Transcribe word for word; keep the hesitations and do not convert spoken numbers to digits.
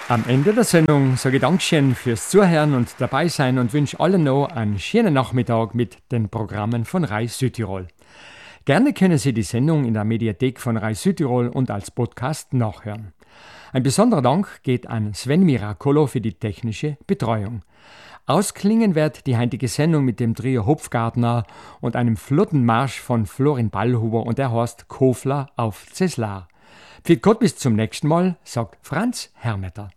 Am Ende der Sendung sage ich Dankeschön fürs Zuhören und dabei sein und wünsche allen noch einen schönen Nachmittag mit den Programmen von Rai Südtirol. Gerne können Sie die Sendung in der Mediathek von Rai Südtirol und als Podcast nachhören. Ein besonderer Dank geht an Sven Miracolo für die technische Betreuung. Ausklingen wird die heutige Sendung mit dem Trio Hopfgartner und einem flotten Marsch von Florin Ballhuber und der heißt Kofler auf Ceslar. Für Gott bis zum nächsten Mal, sagt Franz Hermeter.